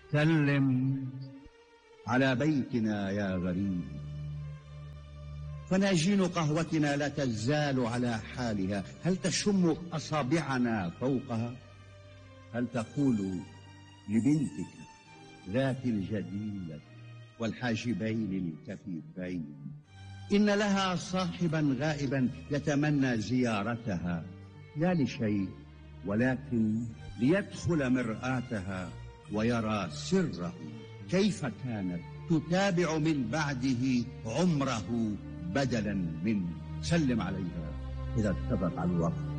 سلم على بيتنا يا غريب، فناجين قهوتنا لا تزال على حالها. هل تشم أصابعنا فوقها؟ هل تقول لبنتك ذات الجديلة والحاجبين الكفيفين إن لها صاحبا غائبا يتمنى زيارتها، لا لشيء ولكن ليدخل مرآتها ويرى سره كيف كانت تتابع من بعده عمره بدلا منه؟ سلم عليها إذا اتفق الوقت.